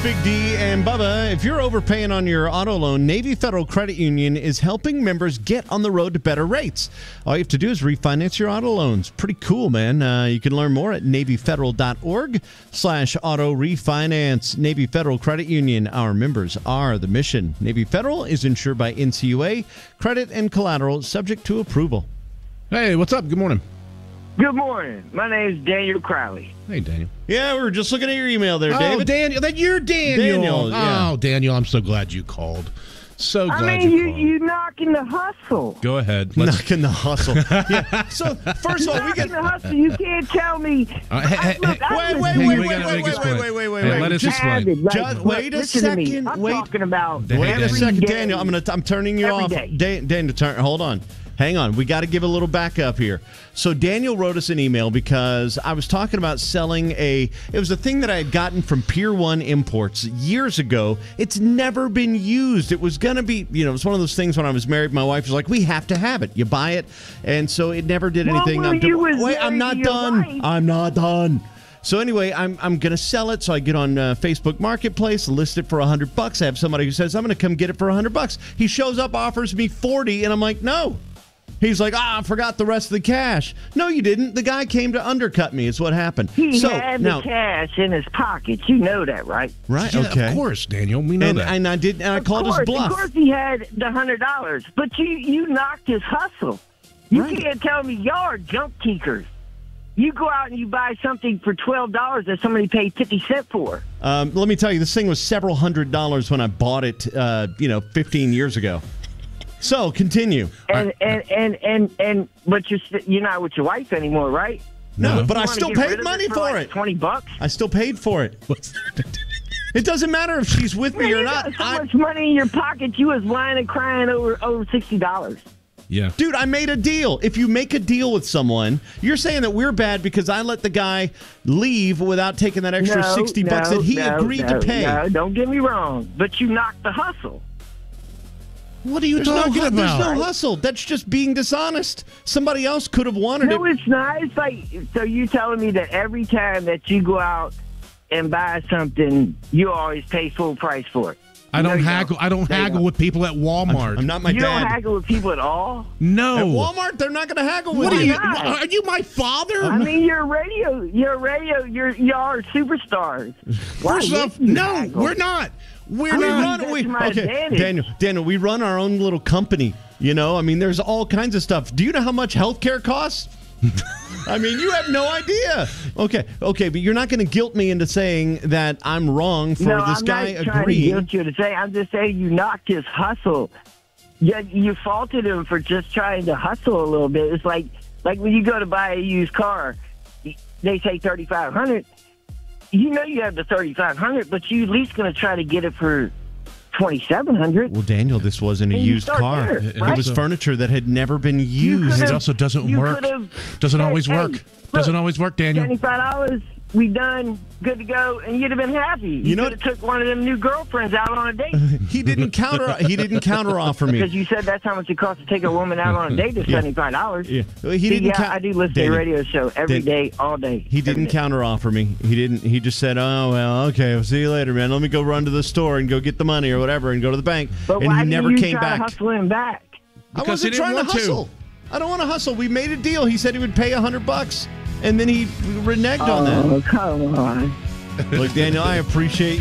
Big D and Bubba. If you're overpaying on your auto loan, Navy Federal Credit Union is helping members get on the road to better rates. All you have to do is refinance your auto loans. Pretty cool, man. You can learn more at NavyFederal.org/auto refinance. Navy Federal Credit Union. Our members are the mission. Navy Federal is insured by NCUA. Credit and collateral subject to approval. Hey, what's up? Good morning. Good morning. My name is Daniel Crowley. Hey, Daniel. Yeah, we were just looking at your email there, David. Oh, Daniel. You're Daniel. Daniel, yeah. Oh, Daniel, I'm so glad you called. So glad I mean, you called. you knocking the hustle. Go ahead. Knocking the hustle. Yeah. So, first of all, we Knocking got... the hustle. You can't tell me. Wait. Let us explain. Wait a listen to me. second. I'm Wait. talking about Wait a every second, day. Daniel. I'm turning you Every off. day. Daniel, hold on. Hang on. We got to give a little backup here. So Daniel wrote us an email because I was talking about selling it was a thing that I had gotten from Pier 1 Imports years ago. It's never been used. It was going to be, it was one of those things when I was married, my wife was like, we have to have it. You buy it. And so it never did anything. I'm not done. I'm not done. So anyway, I'm going to sell it. So I get on Facebook Marketplace, list it for $100. I have somebody who says, I'm going to come get it for $100. He shows up, offers me $40, and I'm like, no. He's like, I forgot the rest of the cash. No, you didn't. The guy came to undercut me is what happened. He had the cash in his pocket. You know that, right? Right, Yeah, okay. Of course, Daniel. We know that. And I called his bluff. Of course he had the $100, but you knocked his hustle. You can't tell me y'all are junk kickers. You go out and you buy something for $12 that somebody paid 50 cents for. Let me tell you, this thing was several $100s when I bought it, 15 years ago. So continue. But you're not with your wife anymore, right? No, but I You still wanna get paid rid of money it for like it. $20. I still paid for it. It doesn't matter if she's with me Man, or you not. got so much money in your pocket, you was lying and crying over $60. Yeah. Dude, I made a deal. If you make a deal with someone, you're saying that we're bad because I let the guy leave without taking that extra $60 that he agreed to pay. No, don't get me wrong, but you knocked the hustle. What are you talking about? There's no hustle. That's just being dishonest. Somebody else could have wanted it. No, it's not. It's like, so you telling me that every time that you go out and buy something, you always pay full price for it? I don't haggle. I don't haggle with people at Walmart. I'm not my dad. You don't haggle with people at all? No. At Walmart, they're not going to haggle with What are you. Are you my father? I mean, y'all are superstars. First off, no, we're not. We're not. Daniel, we run our own little company. There's all kinds of stuff. Do you know how much healthcare costs? I mean, you have no idea. Okay, but you're not going to guilt me into saying that I'm wrong for this guy agreeing. I'm not trying to guilt you to say. I'm just saying you knocked his hustle. You faulted him for just trying to hustle a little bit. It's like when you go to buy a used car, they say $3,500. You know you have the $3,500, but you at least going to try to get it for $2,700. Well, Daniel, this wasn't a used car. There, right? It was furniture that had never been used. It also doesn't work. Doesn't always work. Doesn't always work, Daniel. $75, we done, good to go, and you'd have been happy. You could have took one of them new girlfriends out on a date. He didn't counter offer me. Because you said that's how much it costs to take a woman out on a date, is $75. Yeah. I do listen to a radio show every day, all day. He didn't counter offer me. He didn't. He just said, "Oh well, okay, I'll see you later, man. Let me go run to the store and go get the money or whatever, and go to the bank." But and why he never didn't you came try back. to hustle him back? I wasn't trying to hustle. I don't want to hustle. We made a deal. He said he would pay $100, and then he reneged on that. Oh, come on. Look, Daniel, I appreciate